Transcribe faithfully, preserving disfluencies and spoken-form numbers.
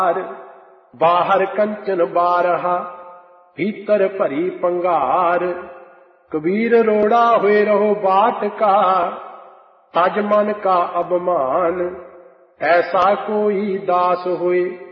बाहर कंचन बारहा भीतर भरी पंगार। कबीर रोड़ा हुए रहो बाट का तज मन का अबमान। ऐसा कोई दास हुए